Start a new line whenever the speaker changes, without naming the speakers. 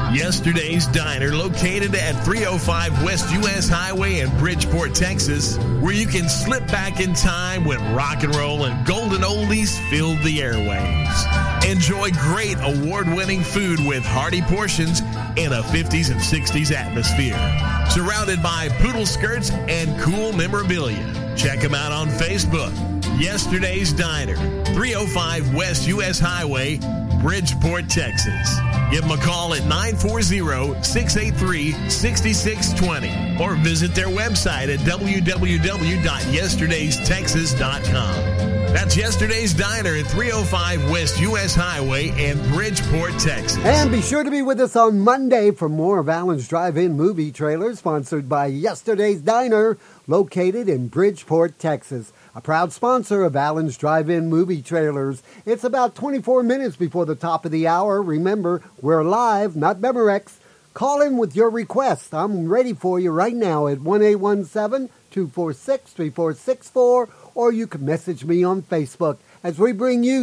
Yesterday's Diner, located at 305 West U.S. Highway in Bridgeport, Texas, where you can slip back in time when rock and roll and golden oldies filled the airwaves. Enjoy great award-winning food with hearty portions in a 50s and 60s atmosphere. Surrounded by poodle skirts and cool memorabilia. Check them out on Facebook. Yesterday's Diner, 305 West U.S. Highway, Bridgeport, Texas. Give them a call at 940-683-6620 or visit their website at www.yesterdaystexas.com. That's Yesterday's Diner at 305 West U.S. Highway in Bridgeport, Texas.
And be sure to be with us on Monday for more of Alan's Drive-In Movie Trailer, sponsored by Yesterday's Diner, located in Bridgeport, Texas. A proud sponsor of Alan's Drive-In Movie Trailers. It's about 24 minutes before the top of the hour. Remember, we're live, not Memorex. Call in with your request. I'm ready for you right now at 1-817-246-3464, or you can message me on Facebook as we bring you